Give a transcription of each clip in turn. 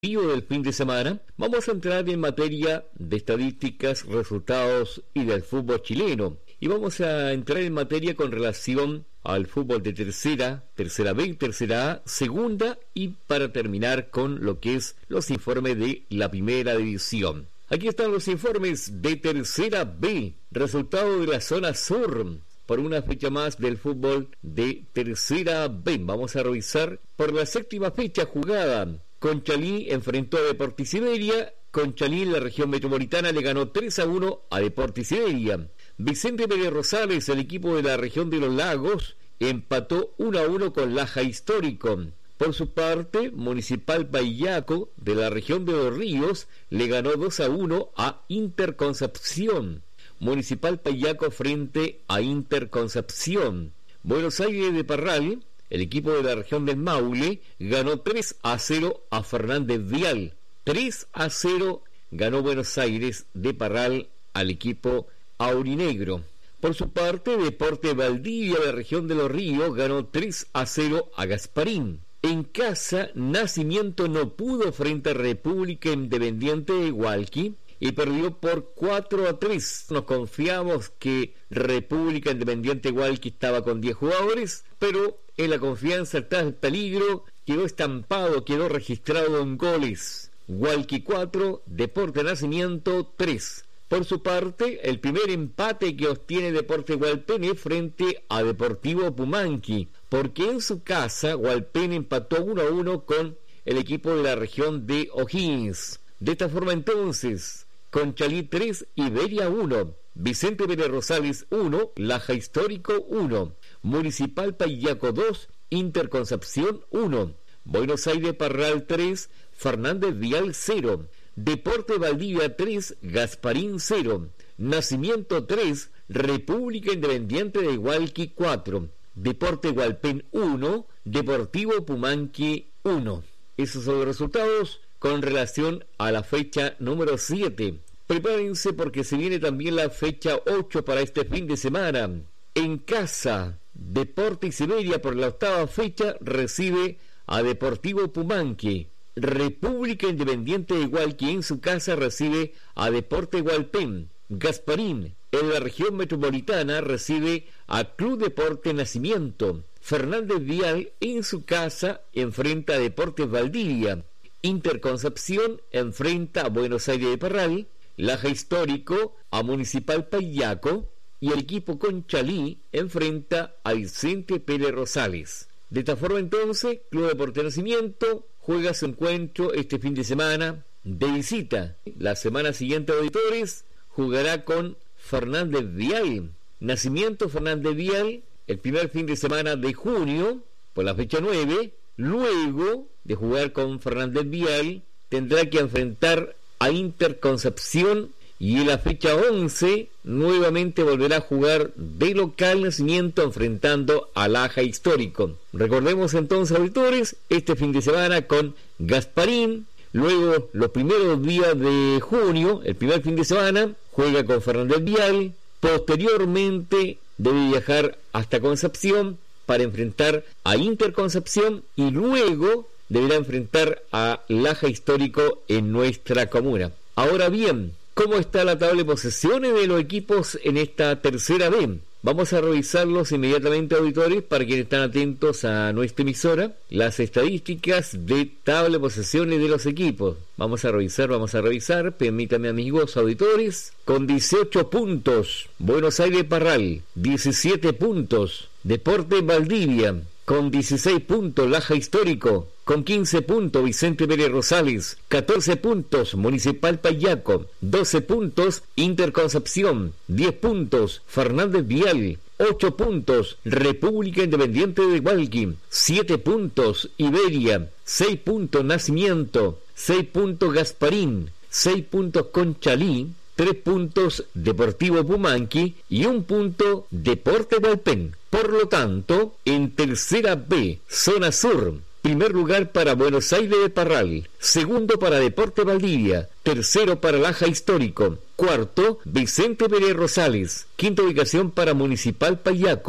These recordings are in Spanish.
del fin de semana, vamos a entrar en materia de estadísticas, resultados y del fútbol chileno. Y vamos a entrar en materia con relación al fútbol de tercera B, tercera A, segunda y para terminar con lo que es los informes de la primera división. Aquí están los informes de tercera B, resultado de la zona sur. Por una fecha más del fútbol de tercera B. Vamos a revisar por la séptima fecha jugada. Conchalí enfrentó a Deportes Siberia. Conchalí en la región metropolitana le ganó 3-1 a Deportes Siberia. Vicente Pérez Rosales, el equipo de la región de los lagos, empató 1-1 con Laja Histórico. Por su parte, Municipal Paillaco, de la región de los Ríos, le ganó 2-1 a Interconcepción. Municipal Paillaco frente a Interconcepción. Buenos Aires de Parral, el equipo de la región del Maule, ganó 3-0 a Fernández Vial. 3-0 ganó Buenos Aires de Parral al equipo aurinegro. Por su parte, Deportes Valdivia de la región de los Ríos ganó 3-0 a Gasparín. En casa, Nacimiento no pudo frente a República Independiente de Hualqui y perdió por 4-3. Nos confiamos que República Independiente de Hualqui estaba con 10 jugadores, pero en la confianza está el peligro, quedó estampado, quedó registrado en goles. Hualqui 4, Deporte Nacimiento 3. Por su parte, el primer empate que obtiene Deportes Hualpén frente a Deportivo Pumanqui, porque en su casa Hualpén empató 1-1 con el equipo de la región de O'Higgins. De esta forma entonces, Conchalí 3, Iberia 1, Vicente Pérez Rosales 1, Laja Histórico 1, Municipal Paillaco 2, Interconcepción 1, Buenos Aires Parral 3, Fernández Vial 0, Deporte Valdivia 3, Gasparín 0, Nacimiento 3, República Independiente de Hualqui 4, Deporte Hualpén 1, Deportivo Pumanqui 1. Esos son los resultados con relación a la fecha número 7. Prepárense porque se viene también la fecha 8 para este fin de semana. En casa, Deportes Siberia por la octava fecha recibe a Deportivo Pumanqui. República Independiente de Hualqui en su casa recibe a Deporte Hualpén. Gasparín en la región metropolitana recibe a Club Deporte Nacimiento. Fernández Vial en su casa enfrenta a Deportes Valdivia. Interconcepción enfrenta a Buenos Aires de Parral. Laja Histórico a Municipal Paillaco. Y el equipo Conchalí enfrenta a Vicente Pérez Rosales. De esta forma entonces, Club Deporte Nacimiento juega su encuentro este fin de semana de visita. La semana siguiente, auditores, jugará con Fernández Vial. Nacimiento Fernández Vial el primer fin de semana de junio, por la fecha 9. Luego de jugar con Fernández Vial, tendrá que enfrentar a Interconcepción y en la fecha 11 nuevamente volverá a jugar de local Nacimiento enfrentando a Laja Histórico. Recordemos entonces, auditores, este fin de semana con Gasparín. Luego, los primeros días de junio, el primer fin de semana, juega con Fernández Vial. Posteriormente debe viajar hasta Concepción para enfrentar a Interconcepción y luego deberá enfrentar a Laja Histórico en nuestra comuna. Ahora bien, ¿cómo está la tabla de posiciones de los equipos en esta tercera B? Vamos a revisarlos inmediatamente, auditores, para quienes están atentos a nuestra emisora, las estadísticas de tabla de posiciones de los equipos. Vamos a revisar, permítanme, amigos auditores, con 18 puntos, Buenos Aires Parral, 17 puntos, Deportes Valdivia, con 16 puntos, Laja Histórico, con 15 puntos, Vicente Pérez Rosales, 14 puntos, Municipal Paillaco, 12 puntos, Interconcepción, 10 puntos, Fernández Vial, 8 puntos, República Independiente de Hualqui, 7 puntos, Iberia, 6 puntos, Nacimiento, 6 puntos, Gasparín, 6 puntos, Conchalí, 3 puntos, Deportivo Pumanqui y 1 punto, Deporte Hualpén. Por lo tanto, en tercera B, zona sur, primer lugar para Buenos Aires de Parral, segundo para Deporte Valdivia, tercero para Laja Histórico, cuarto Vicente Pérez Rosales, quinta ubicación para Municipal Paillaco,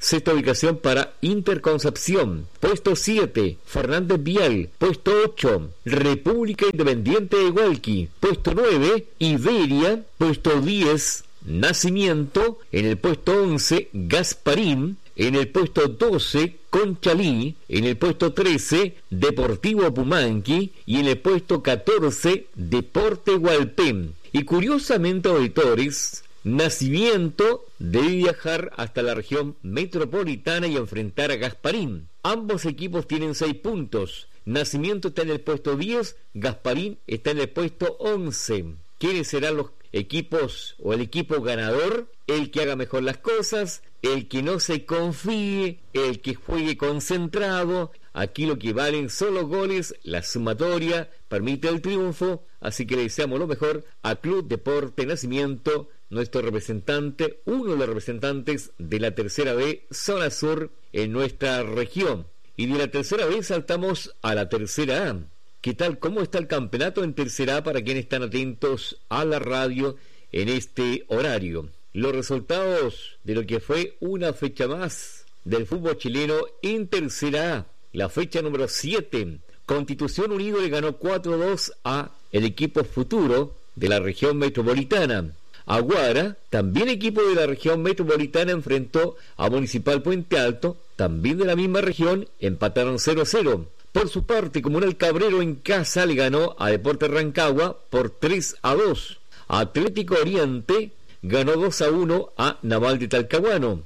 Sexta ubicación para Interconcepción. Puesto 7, Fernández Vial. Puesto 8, República Independiente de Hualqui. Puesto 9, Iberia. Puesto 10, Nacimiento. En el puesto 11, Gasparín. En el puesto 12, Conchalí. En el puesto 13, Deportivo Pumanqui. Y en el puesto 14, Deporte Hualpén. Y curiosamente, auditores, Nacimiento debe viajar hasta la región metropolitana y enfrentar a Gasparín. Ambos equipos tienen 6 puntos. Nacimiento está en el puesto 10, Gasparín está en el puesto 11. ¿Quiénes serán los equipos o el equipo ganador? El que haga mejor las cosas, el que no se confíe, el que juegue concentrado. Aquí lo que valen son los goles, la sumatoria permite el triunfo, así que le deseamos lo mejor a Club Deporte Nacimiento, nuestro representante, uno de los representantes de la tercera B, zona sur, en nuestra región. Y de la tercera B saltamos a la tercera A. ¿Qué tal? ¿Cómo está el campeonato en tercera A para quienes están atentos a la radio en este horario? Los resultados de lo que fue una fecha más del fútbol chileno en tercera A. La fecha número 7, Constitución Unido le ganó 4-2 a el equipo Futuro de la región metropolitana. Aguara, también equipo de la región metropolitana, enfrentó a Municipal Puente Alto, también de la misma región, empataron 0-0. Por su parte, Comunal Cabrero en casa le ganó a Deportes Rancagua por 3-2. Atlético Oriente ganó 2-1 a Naval de Talcahuano.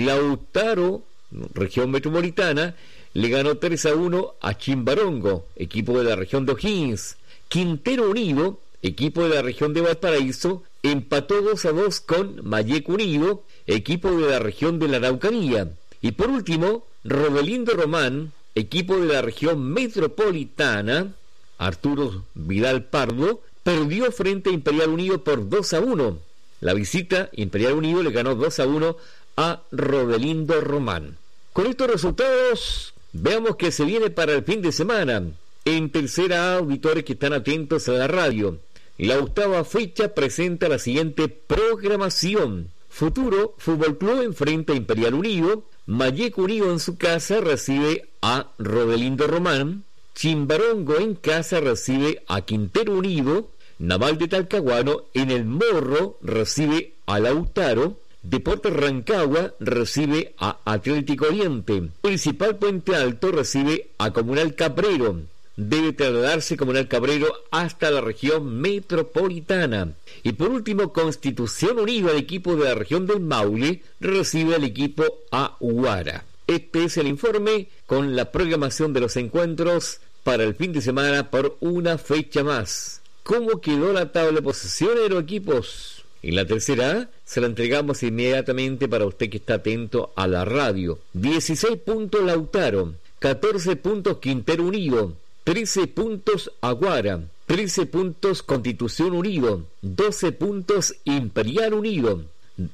Lautaro, región metropolitana, le ganó 3-1 a Chimbarongo, equipo de la región de O'Higgins. Quintero Unido, equipo de la región de Valparaíso, empató 2-2 con Malleco Unido, equipo de la región de la Araucanía. Y por último, Rodelindo Román, equipo de la región metropolitana, Arturo Vidal Pardo, perdió frente a Imperial Unido por 2-1. La visita, Imperial Unido le ganó 2-1 a Rodelindo Román. Con estos resultados, veamos que se viene para el fin de semana. En tercera A, auditores que están atentos a la radio, la octava fecha presenta la siguiente programación. Futuro Fútbol Club enfrenta a Imperial Unido. Malleco Unido en su casa recibe a Rodelindo Román. Chimbarongo en casa recibe a Quintero Unido. Naval de Talcahuano en el Morro recibe a Lautaro. Deportes Rancagua recibe a Atlético Oriente. Municipal Puente Alto recibe a Comunal Cabrero. Debe trasladarse Comunal Cabrero hasta la región metropolitana. Y por último, Constitución Unida, el equipo de la región del Maule, recibe al equipo Aguara. Este es el informe con la programación de los encuentros para el fin de semana por una fecha más. ¿Cómo quedó la tabla de posiciones de los equipos? En la tercera A se la entregamos inmediatamente para usted que está atento a la radio. 16 puntos Lautaro, 14 puntos Quintero Unido, 13 puntos Aguara, 13 puntos Constitución Unido, 12 puntos Imperial Unido,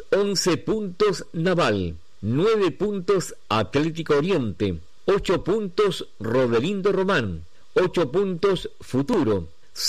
11 puntos Naval, 9 puntos Atlético Oriente, 8 puntos Rodelindo Román, 8 puntos Futuro,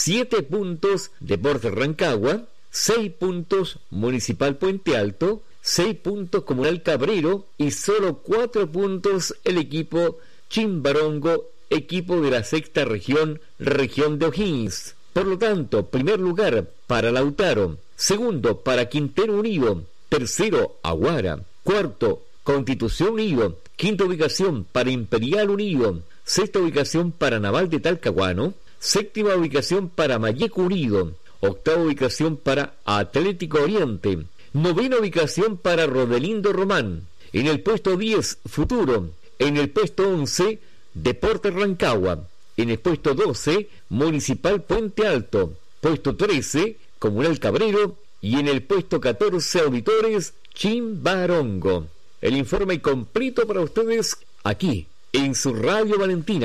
7 puntos Deportes Rancagua, 6 puntos Municipal Puente Alto, 6 puntos Comunal Cabrero y solo 4 puntos el equipo Chimbarongo, equipo de la sexta región, región de O'Higgins. Por lo tanto, primer lugar para Lautaro, segundo para Quintero Unido, tercero Aguara, cuarto Constitución Unido, quinta ubicación para Imperial Unido, sexta ubicación para Naval de Talcahuano, séptima ubicación para Malleco Unido, octava ubicación para Atlético Oriente, novena ubicación para Rodelindo Román, en el puesto 10 Futuro, en el puesto 11 Deportes Rancagua, en el puesto 12 Municipal Puente Alto, puesto 13 Comunal Cabrero y en el puesto 14 auditores Chimbarongo. El informe completo para ustedes aquí en su Radio Valentina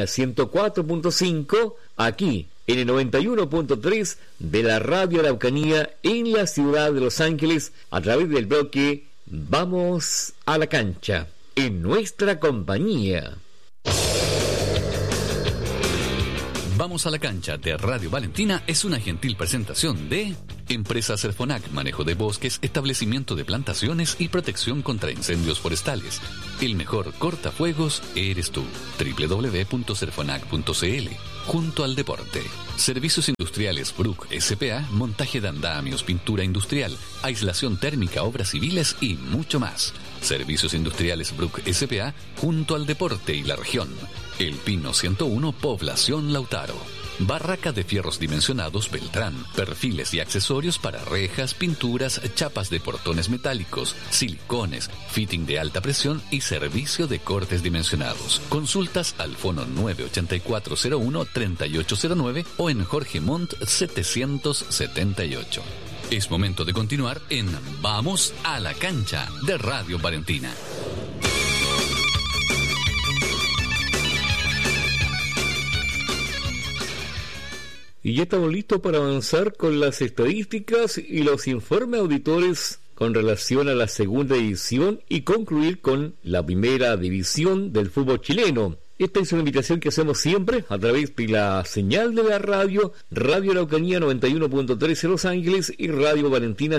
104.5, aquí en el 91.3 de la Radio Araucanía en la ciudad de Los Ángeles, a través del bloque Vamos a la Cancha, en nuestra compañía. Vamos a la Cancha de Radio Valentina es una gentil presentación de Empresa Serfonac, manejo de bosques, establecimiento de plantaciones y protección contra incendios forestales. El mejor cortafuegos eres tú. www.serfonac.cl. Junto al deporte. Servicios Industriales Bruck S.p.A., montaje de andamios, pintura industrial, aislación térmica, obras civiles y mucho más. Servicios Industriales Bruck S.p.A., junto al deporte y la región. El Pino 101, Población Lautaro. Barraca de fierros dimensionados Beltrán, perfiles y accesorios para rejas, pinturas, chapas de portones metálicos, silicones, fitting de alta presión y servicio de cortes dimensionados. Consultas al fono 98401-3809 o en Jorge Montt 778. Es momento de continuar en Vamos a la Cancha de Radio Valentina. Y ya estamos listos para avanzar con las estadísticas y los informes auditores con relación a la segunda división y concluir con la primera división del fútbol chileno. Esta es una invitación que hacemos siempre a través de la señal de la Radio Araucanía 91.3 en Los Ángeles y Radio Valentina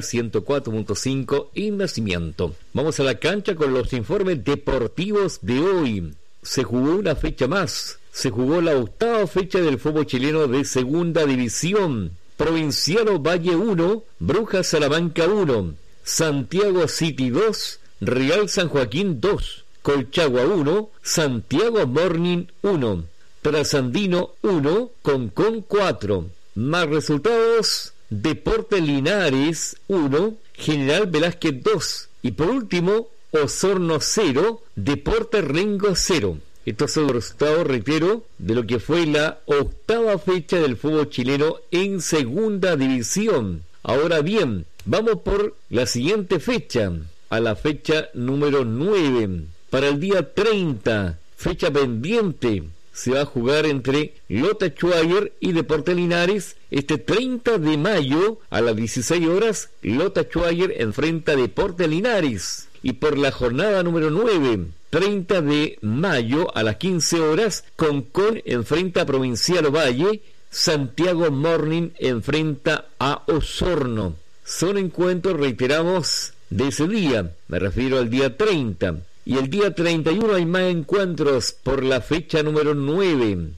104.5 en Nacimiento. Vamos a la cancha con los informes deportivos de hoy. Se jugó una fecha más. Se jugó la octava fecha del fútbol chileno de segunda división. Provinciano Valle 1, Brujas Salamanca 1, Santiago City 2, Real San Joaquín 2, Colchagua 1, Santiago Morning 1, Trasandino 1, Concón 4. Más resultados: Deportes Linares 1, General Velázquez 2 y por último Osorno 0, Deportes Rengo 0. Estos son los resultados, reitero, de lo que fue la octava fecha del fútbol chileno en segunda división. Ahora bien, vamos por la siguiente fecha, a la fecha número 9. Para el día 30, fecha pendiente, se va a jugar entre Lota Schwager y Deportes Linares. Este 30 de mayo, a las 16 horas, Lota Schwager enfrenta a Deportes Linares. Y por la jornada número 9, 30 de mayo a las 15 horas, Concón enfrenta a Provincial Ovalle, Santiago Morning enfrenta a Osorno. Son encuentros, reiteramos, de ese día, me refiero al día 30. Y el día 31 hay más encuentros por la fecha número 9.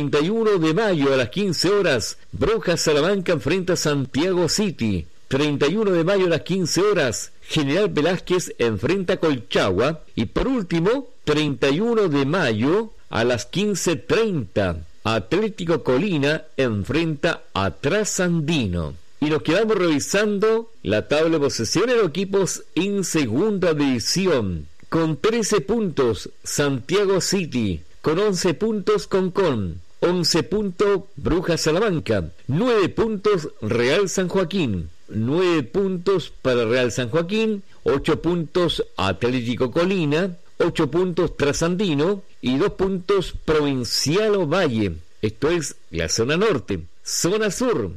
31 de mayo a las 15 horas, Brujas Salamanca enfrenta a Santiago City. 31 de mayo a las 15 horas, General Velázquez enfrenta a Colchagua. Y por último, 31 de mayo a las 15:30, Atlético Colina enfrenta a Trasandino. Y nos quedamos revisando la tabla de posiciones de los equipos en segunda división. Con 13 puntos, Santiago City. Con 11 puntos, Concón. 11 puntos, Brujas Salamanca. 9 puntos, Real San Joaquín. 9 puntos para Real San Joaquín, 8 puntos Atlético Colina, 8 puntos Trasandino y 2 puntos Provincial Ovalle. Esto es la zona norte. Zona sur,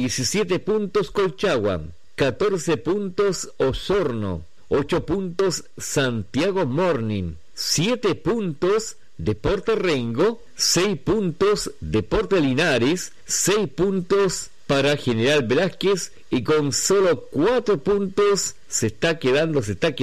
17 puntos Colchagua, 14 puntos Osorno, 8 puntos Santiago Morning, 7 puntos Deportes Rengo, 6 puntos Deportes Linares, 6 puntos para General Velázquez y con solo 4 puntos se está quedando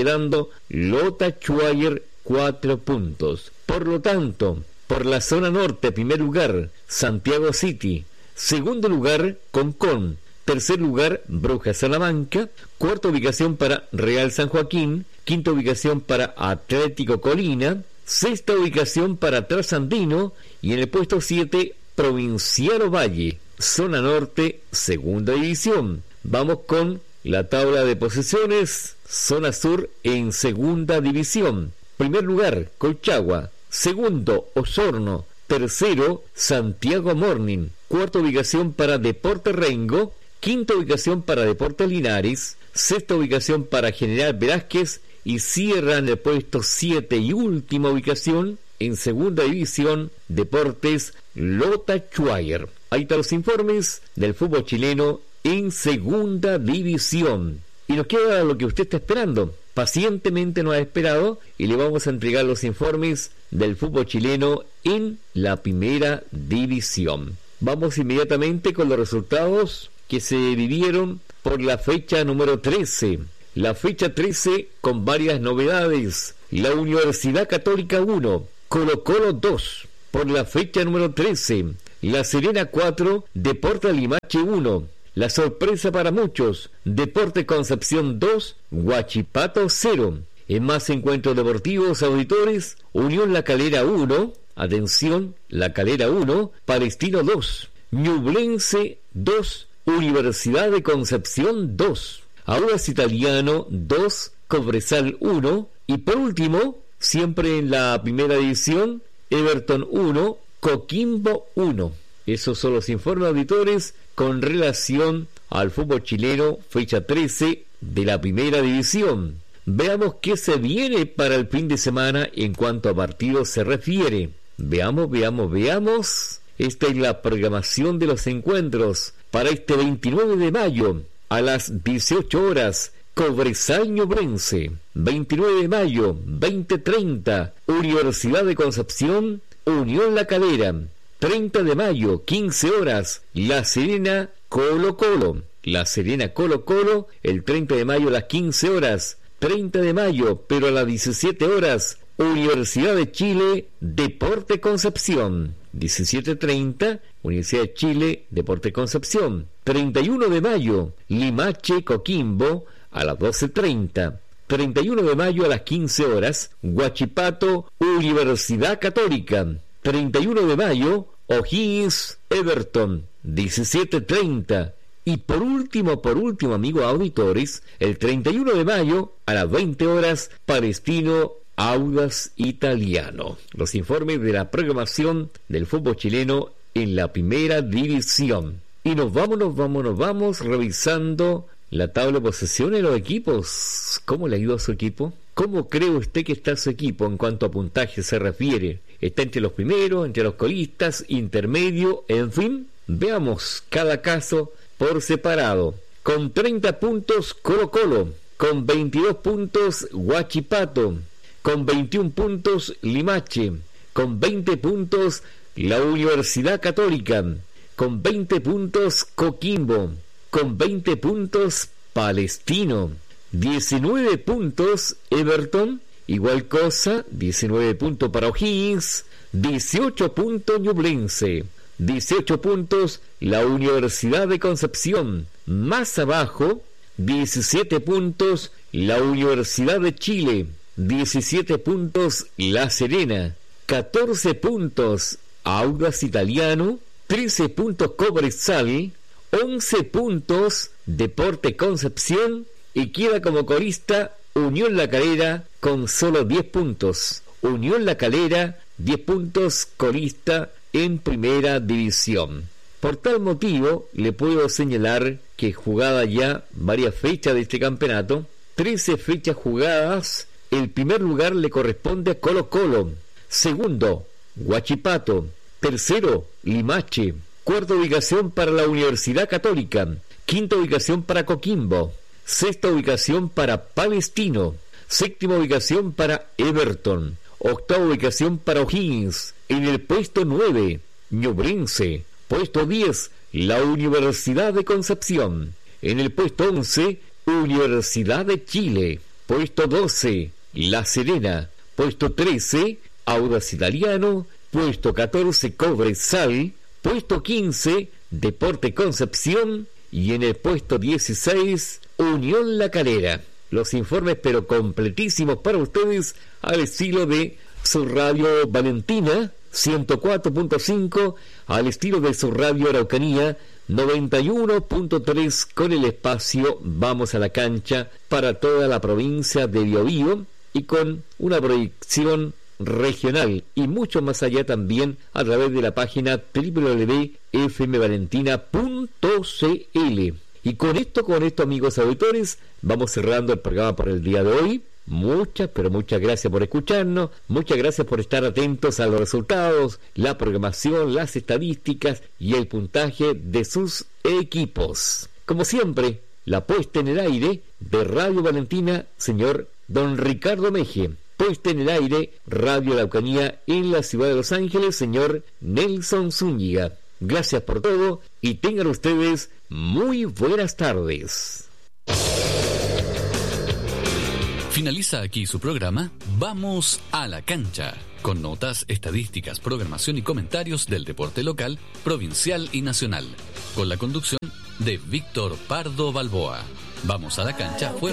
Lota Schwager, 4 puntos. Por lo tanto, por la zona norte, primer lugar, Santiago City. Segundo lugar, Concón. Tercer lugar, Brujas Salamanca. Cuarta ubicación para Real San Joaquín. Quinta ubicación para Atlético Colina. Sexta ubicación para Trasandino. Y en el puesto 7, Provincial Ovalle. Zona norte, segunda división. Vamos con la tabla de posiciones. Zona sur en segunda división. Primer lugar, Colchagua. Segundo, Osorno. Tercero, Santiago Morning. Cuarta ubicación para Deportes Rengo. Quinta ubicación para Deportes Linares. Sexta ubicación para General Velázquez. Y cierran el puesto 7 y última ubicación en segunda división, Deportes Lota Schwager. Ahí están los informes del fútbol chileno en segunda división. Y nos queda lo que usted está esperando. Pacientemente nos ha esperado y le vamos a entregar los informes del fútbol chileno en la primera división. Vamos inmediatamente con los resultados que se vivieron por la fecha número 13. La fecha 13 con varias novedades. La Universidad Católica 1, Colo-Colo 2. Por la fecha número 13, La Serena 4, Deportes Limache 1. La sorpresa para muchos, Deportes Concepción 2, Huachipato 0. En más encuentros deportivos, auditores, Unión La Calera 1, atención, La Calera 1, Palestino 2, Ñublense 2, Universidad de Concepción 2, Audax Italiano 2, Cobresal 1, y por último, siempre en la primera división, Everton 1, Coquimbo 1. Esos son los informes, auditores, con relación al fútbol chileno, fecha 13 de la primera división. Veamos qué se viene para el fin de semana en cuanto a partidos se refiere. Veamos. Esta es la programación de los encuentros para este 29 de mayo a las 18 horas. Cobresal Ñublense, 29 de mayo, 20:30, Universidad de Concepción, Unión La Calera, 30 de mayo, 15 horas, La Serena, Colo-Colo. La Serena, Colo-Colo, el 30 de mayo a las 15 horas, 30 de mayo, pero a las 17 horas, Universidad de Chile, Deportes Concepción. 17:30, Universidad de Chile, Deportes Concepción. 31 de mayo, Limache, Coquimbo, a las 12:30. 31 de mayo a las 15 horas, Huachipato, Universidad Católica. 31 de mayo, O'Higgins, Everton, 17:30. Y por último, amigos auditores, el 31 de mayo a las 20 horas, Palestino, Audax Italiano. Los informes de la programación del fútbol chileno en la primera división. Y nos vamos revisando la tabla de posiciones de los equipos. ¿Cómo le ha ido a su equipo? ¿Cómo cree usted que está su equipo en cuanto a puntaje se refiere? ¿Está entre los primeros, entre los colistas, intermedio, en fin? Veamos cada caso por separado. Con 30 puntos Colo-Colo, con 22 puntos Huachipato, con 21 puntos Limache, con 20 puntos la Universidad Católica, con 20 puntos Coquimbo, con 20 puntos Palestino, 19 puntos Everton, igual cosa, 19 puntos para O'Higgins, 18 puntos Ñublense, 18 puntos la Universidad de Concepción, más abajo, 17 puntos la Universidad de Chile, 17 puntos La Serena, 14 puntos Audax Italiano, 13 puntos Cobresal, 11 puntos Deportes Concepción y queda como colista Unión La Calera con solo 10 puntos. Unión La Calera, 10 puntos colista en primera división. Por tal motivo, le puedo señalar que jugada ya varias fechas de este campeonato, 13 fechas jugadas, el primer lugar le corresponde a Colo-Colo, segundo, Huachipato, tercero, Limache, cuarta ubicación para la Universidad Católica, quinta ubicación para Coquimbo, sexta ubicación para Palestino, séptima ubicación para Everton, octava ubicación para O'Higgins, en el puesto 9, Ñublense, puesto 10, la Universidad de Concepción, en el puesto 11, Universidad de Chile, puesto 12, La Serena, puesto 13, Audax Italiano, puesto 14, Cobresal, puesto 15, Deportes Concepción y en el puesto 16, Unión La Calera. Los informes pero completísimos para ustedes al estilo de su radio Valentina 104.5, al estilo de su radio Araucanía 91.3 con el espacio Vamos a la Cancha para toda la provincia de Biobío y con una proyección regional y mucho más allá también a través de la página www.fmvalentina.cl. Y con esto amigos auditores, vamos cerrando el programa por el día de hoy. Muchas gracias por escucharnos, muchas gracias por estar atentos a los resultados, la programación, las estadísticas y el puntaje de sus equipos. Como siempre, la puesta en el aire de Radio Valentina, señor don Ricardo Meje. Puesta en el aire, Radio Araucanía en la ciudad de Los Ángeles, señor Nelson Zúñiga. Gracias por todo y tengan ustedes muy buenas tardes. Finaliza aquí su programa Vamos a la Cancha, con notas, estadísticas, programación y comentarios del deporte local, provincial y nacional, con la conducción de Víctor Pardo Balboa. Vamos a la Cancha fue